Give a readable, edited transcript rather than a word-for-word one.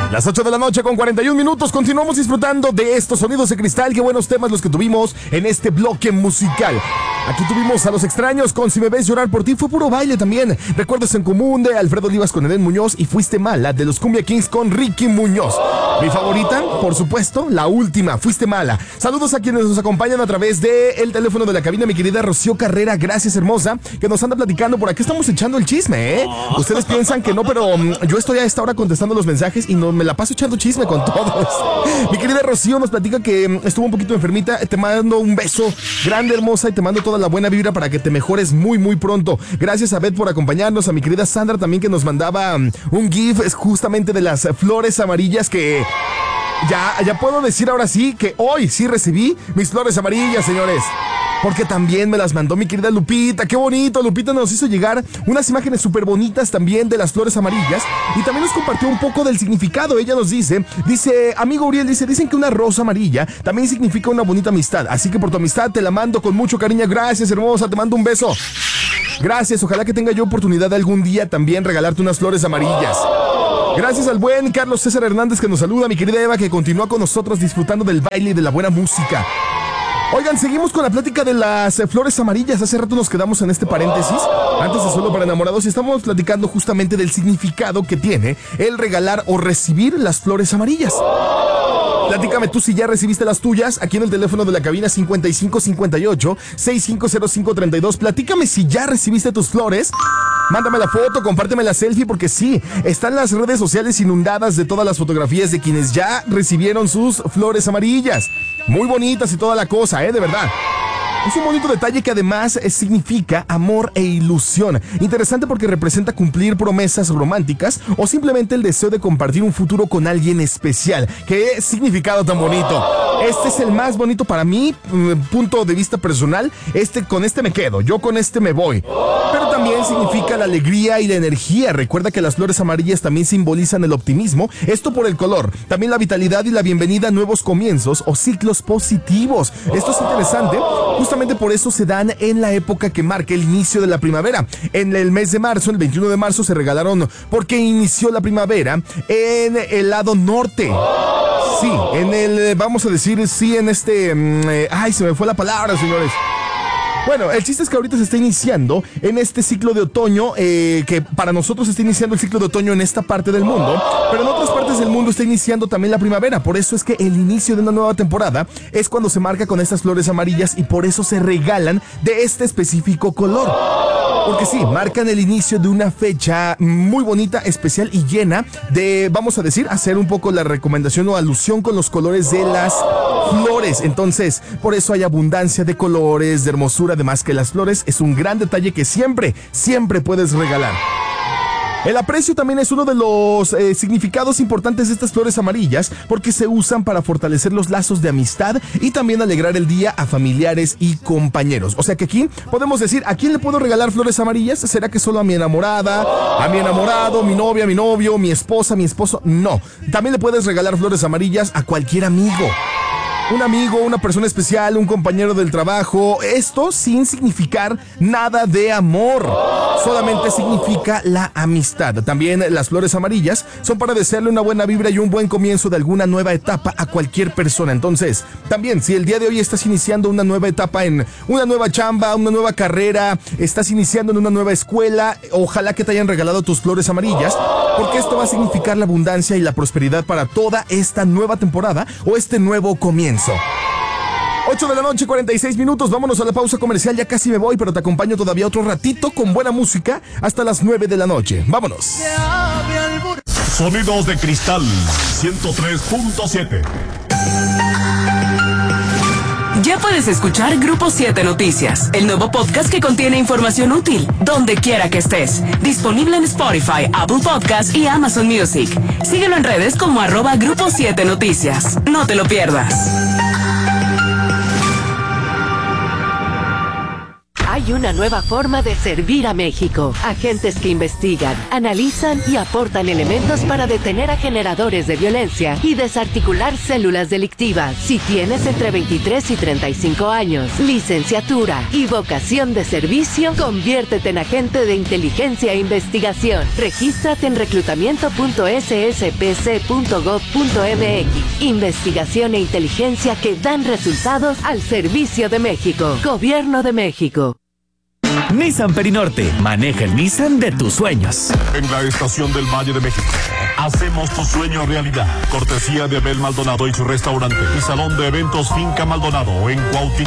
Las 8 de la noche con 41 minutos. Continuamos disfrutando de estos sonidos de cristal. Qué buenos temas los que tuvimos en este bloque musical. Aquí tuvimos a Los Extraños con Si me ves llorar por ti. Fue puro baile también. Recuerdos en común de Alfredo Olivas con Edén Muñoz. Y Fuiste mala de los Cumbia Kings con Ricky Muñoz. Mi favorita, por supuesto, la última, Fuiste mala. Saludos a quienes nos acompañan a través del teléfono de la cabina. Mi querida Rocío Carrera, gracias hermosa, que nos anda platicando. Por aquí estamos echando el chisme, ¿eh? Ustedes piensan que no, pero yo estoy a esta hora contestando los mensajes y no me la paso echando chisme con todos. Mi querida Rocío nos platica que estuvo un poquito enfermita. Te mando un beso grande, hermosa, y te mando toda la buena vibra para que te mejores muy, muy pronto. Gracias a Beth por acompañarnos, a mi querida Sandra también, que nos mandaba un GIF justamente de las flores amarillas que ya puedo decir ahora sí que hoy sí recibí mis flores amarillas, señores. Porque también me las mandó mi querida Lupita. ¡Qué bonito! Lupita nos hizo llegar unas imágenes súper bonitas también de las flores amarillas. Y también nos compartió un poco del significado. Ella nos dice, amigo Uriel, dicen que una rosa amarilla también significa una bonita amistad. Así que por tu amistad te la mando con mucho cariño. Gracias, hermosa. Te mando un beso. Gracias. Ojalá que tenga yo oportunidad de algún día también regalarte unas flores amarillas. Gracias al buen Carlos César Hernández que nos saluda. Mi querida Eva, que continúa con nosotros disfrutando del baile y de la buena música. Oigan, seguimos con la plática de las flores amarillas. Hace rato nos quedamos en este paréntesis, antes de Solo para Enamorados, y estamos platicando justamente del significado que tiene el regalar o recibir las flores amarillas. Platícame tú si ya recibiste las tuyas, aquí en el teléfono de la cabina 5558-650532. Platícame si ya recibiste tus flores. Mándame la foto, compárteme la selfie, porque sí, están las redes sociales inundadas de todas las fotografías de quienes ya recibieron sus flores amarillas. Muy bonitas y toda la cosa, de verdad. Es un bonito detalle que además significa amor e ilusión. Interesante porque representa cumplir promesas románticas o simplemente el deseo de compartir un futuro con alguien especial. ¡Qué significado tan bonito! Este es el más bonito para mí, punto de vista personal. Con este me quedo, yo con este me voy. Pero también significa la alegría y la energía. Recuerda que las flores amarillas también simbolizan el optimismo, esto por el color. También la vitalidad y la bienvenida a nuevos comienzos o ciclos positivos. Esto es interesante. Justamente por eso se dan en la época que marca el inicio de la primavera. En el mes de marzo, el 21 de marzo, se regalaron porque inició la primavera en el lado norte. Sí, vamos a decir, sí, en se me fue la palabra, señores. Bueno, el chiste es que ahorita se está iniciando en este ciclo de otoño, que para nosotros se está iniciando el ciclo de otoño en esta parte del mundo, pero en otras partes del mundo está iniciando también la primavera. Por eso es que el inicio de una nueva temporada es cuando se marca con estas flores amarillas y por eso se regalan de este específico color. Porque sí, marcan el inicio de una fecha muy bonita, especial y llena de, vamos a decir, hacer un poco la recomendación o alusión con los colores de las flores. Entonces, por eso hay abundancia de colores, de hermosura. Además que las flores es un gran detalle que siempre puedes regalar. El aprecio también es uno de los significados importantes de estas flores amarillas, porque se usan para fortalecer los lazos de amistad y también alegrar el día a familiares y compañeros. O sea que aquí podemos decir, ¿a quién le puedo regalar flores amarillas? ¿Será que solo a mi enamorada, a mi enamorado, mi novia, mi novio, mi esposa, mi esposo? No, también le puedes regalar flores amarillas a cualquier amigo. Un amigo, una persona especial, un compañero del trabajo. Esto sin significar nada de amor. Solamente significa la amistad. También las flores amarillas son para desearle una buena vibra y un buen comienzo de alguna nueva etapa a cualquier persona. Entonces, también si el día de hoy estás iniciando una nueva etapa en una nueva chamba, una nueva carrera, estás iniciando en una nueva escuela, ojalá que te hayan regalado tus flores amarillas, porque esto va a significar la abundancia y la prosperidad para toda esta nueva temporada o este nuevo comienzo. 8 de la noche, 46 minutos. Vámonos a la pausa comercial. Ya casi me voy, pero te acompaño todavía otro ratito con buena música hasta las 9 de la noche. Vámonos. Sonidos de cristal 103.7. Ya puedes escuchar Grupo 7 Noticias, el nuevo podcast que contiene información útil, donde quiera que estés. Disponible en Spotify, Apple Podcasts y Amazon Music. Síguelo en redes como @Grupo 7 Noticias. No te lo pierdas. Hay Hay una nueva forma de servir a México. Agentes que investigan, analizan y aportan elementos para detener a generadores de violencia y desarticular células delictivas. Si tienes entre 23 y 35 años, licenciatura y vocación de servicio, conviértete en agente de inteligencia e investigación. Regístrate en reclutamiento.sspc.gov.mx. Investigación e inteligencia que dan resultados al servicio de México. Gobierno de México. Nissan Perinorte. Maneja el Nissan de tus sueños. En la estación del Valle de México. Hacemos tu sueño realidad. Cortesía de Abel Maldonado y su restaurante. Y salón de eventos Finca Maldonado en Cuautitlán.